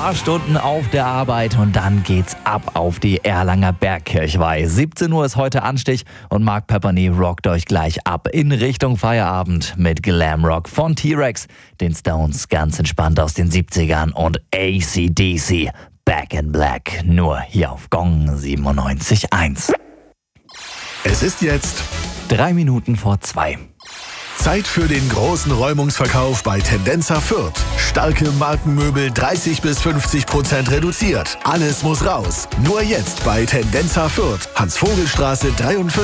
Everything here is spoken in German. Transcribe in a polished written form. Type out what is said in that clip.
paar Stunden auf der Arbeit und dann geht's ab auf die Erlanger Bergkirchweih. 17 Uhr ist heute Anstich und Mark Pepperny rockt euch gleich ab in Richtung Feierabend mit Glamrock von T-Rex, den Stones ganz entspannt aus den 70ern und AC/DC Back in Black, nur hier auf Gong 97.1. Es ist jetzt 3 Minuten vor 2. Zeit für den großen Räumungsverkauf bei Tendenza Fürth. Starke Markenmöbel 30-50% reduziert. Alles muss raus. Nur jetzt bei Tendenza Fürth. Hans-Vogel-Straße 43.